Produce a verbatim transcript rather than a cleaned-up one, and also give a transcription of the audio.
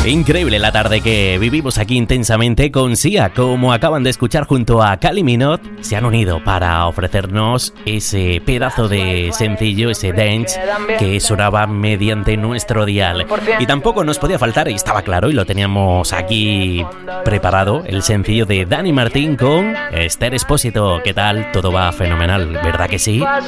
Increíble la tarde que vivimos aquí intensamente con Sia. Como acaban de escuchar, junto a Kylie Minogue, se han unido para ofrecernos ese pedazo de sencillo, ese dance que sonaba mediante nuestro dial. Y tampoco nos podía faltar, y estaba claro, y lo teníamos aquí preparado, el sencillo de Dani Martín con Esther Expósito. ¿Qué tal? Todo va fenomenal, ¿verdad que sí?